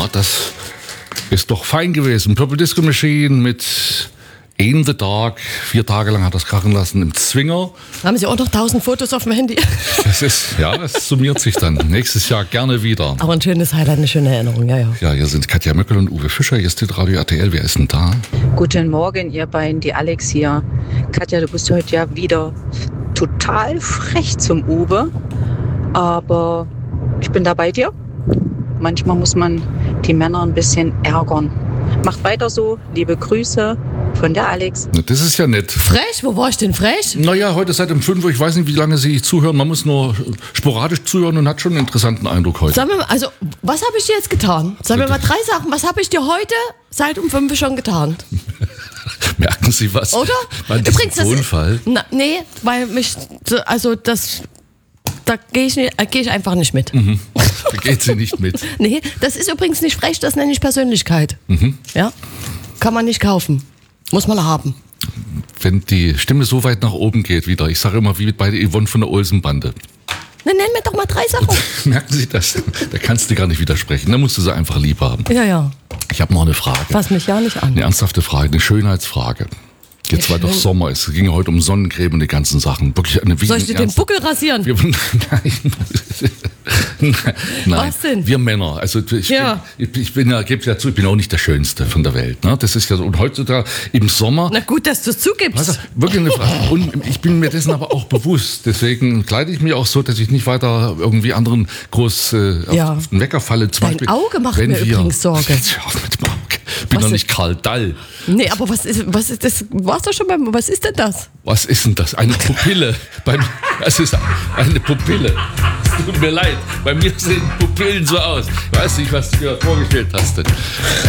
Na, das ist doch fein gewesen. Purple Disco Machine mit In the Dark. 4 Tage lang hat das krachen lassen im Zwinger. Haben Sie auch noch 1000 Fotos auf dem Handy? Es summiert sich dann. Nächstes Jahr gerne wieder. Aber ein schönes Highlight, eine schöne Erinnerung, ja. Ja, hier sind Katja Möckel und Uwe Fischer. Hier ist Radio RTL. Wer ist denn da? Guten Morgen, ihr beiden, die Alex hier. Katja, du bist heute ja wieder total frech zum Uwe. Aber ich bin da bei dir. Manchmal muss man die Männer ein bisschen ärgern. Macht weiter so. Liebe Grüße von der Alex. Das ist ja nett. Frech? Wo war ich denn frech? Naja, heute seit um 5 Uhr. Ich weiß nicht, wie lange Sie zuhören. Man muss nur sporadisch zuhören und hat schon einen interessanten Eindruck heute. Sag mir mal, also, was habe ich dir jetzt getan? Sag mir mal 3 Sachen. Was habe ich dir heute seit um 5 Uhr schon getan? Merken Sie was? Oder? Übrigens, Tonfall. Nee, weil mich, also das, da gehe ich einfach nicht mit. Mhm. Da geht sie nicht mit. Nee, das ist übrigens nicht frech, das nenne ich Persönlichkeit. Mhm. Ja? Kann man nicht kaufen. Muss man haben. Wenn die Stimme so weit nach oben geht wieder, ich sage immer, wie bei der Yvonne von der Olsenbande. Dann nenn mir doch mal 3 Sachen. Merken Sie das? Da kannst du gar nicht widersprechen. Da musst du sie einfach lieb haben. Ja. Ich habe noch eine Frage. Fass mich ja nicht an. Eine ernsthafte Frage, eine Schönheitsfrage. Jetzt war doch Sommer, es ging ja heute um Sonnencreme und die ganzen Sachen. Wirklich eine Soll ich dir den Buckel rasieren? Nein. Was denn? Wir Männer, also ich bin ja, gebe ja zu, ich bin auch nicht der Schönste von der Welt. Ne? Das ist ja so. Und heutzutage im Sommer. Na gut, dass du es zugibst. Also, wirklich eine Frage. Und ich bin mir dessen aber auch bewusst. Deswegen kleide ich mich auch so, dass ich nicht weiter irgendwie anderen groß auf den Wecker falle. Zum Dein Beispiel, Auge macht mir übrigens Sorge. Ich bin doch nicht Karl Dall. Nee, aber was ist das? Warst du schon beim, was ist denn das? Was ist denn das? Eine Pupille. Das ist eine Pupille. Es tut mir leid. Bei mir sehen Pupillen so aus. Ich weiß nicht, was du dir vorgestellt hast.